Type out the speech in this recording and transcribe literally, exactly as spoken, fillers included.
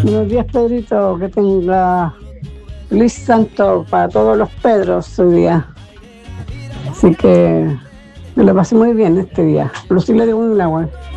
Buenos días, Pedrito, que tenga feliz santo para todos los Pedros hoy día. Así que me lo pasé muy bien este día. Lucila de un agua.